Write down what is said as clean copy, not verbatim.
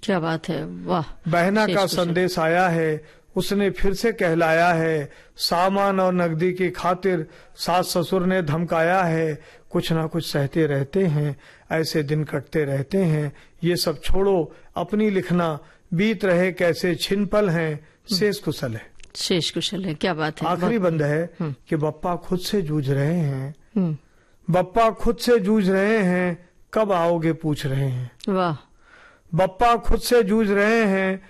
क्या बात है, वाह। बहना का संदेश आया है, उसने फिर से कहलाया है, सामान और नकदी की खातिर सास ससुर ने धमकाया है, कुछ ना कुछ सहते रहते हैं, ऐसे दिन कटते रहते हैं, ये सब छोड़ो, अपनी लिखना, बीत रहे कैसे छिन पल हैं, शेष कुशल है। शेष कुशल है, क्या बात है। आखिरी बंद है कि बप्पा खुद से जूझ रहे हैं, बप्पा खुद से जूझ रहे हैं, कब आओगे पूछ रहे हैं। वाह। बप्पा खुद से जूझ रहे हैं,